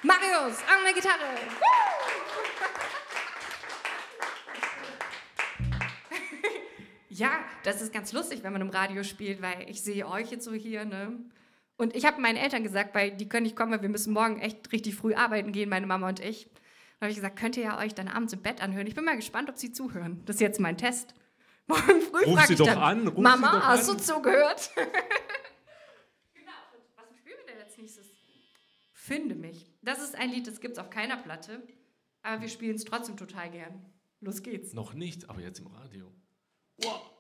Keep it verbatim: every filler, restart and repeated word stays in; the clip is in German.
Marius an der Gitarre. Ja, das ist ganz lustig, wenn man im Radio spielt, weil ich sehe euch jetzt so hier, ne? Und ich habe meinen Eltern gesagt, weil die können nicht kommen, weil wir müssen morgen echt richtig früh arbeiten gehen, meine Mama und ich. Da habe ich gesagt, könnt ihr ja euch dann abends im Bett anhören. Ich bin mal gespannt, ob sie zuhören. Das ist jetzt mein Test. Morgen früh Ruf frage sie ich doch dann, an, ruf Mama, sie doch hast an. du zugehört? Genau, was spielen wir denn jetzt nächstes? Finde mich. Das ist ein Lied, das gibt es auf keiner Platte, aber wir spielen es trotzdem total gern. Los geht's. Noch nicht, aber jetzt im Radio. Wow.